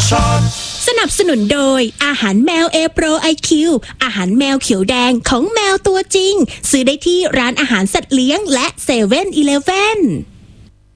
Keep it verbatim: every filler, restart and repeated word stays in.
shot สนับสนุนโดยอาหารแมว A Pro ไอ คิว อาหารแมวเขียวแดงของแมวตัวจริงซื้อได้ที่ร้านอาหารสัตว์เลี้ยงและเซเว่นอีเลฟเว่น